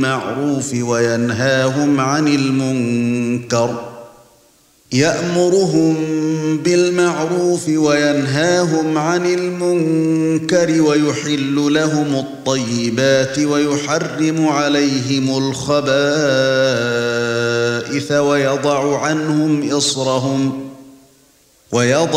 بالمعروف وينهاهم عن المنكر يأمرهم بالمعروف وينهاهم عن المنكر ويحل لهم الطيبات ويحرم عليهم الخبائث ويضع عنهم إصرهم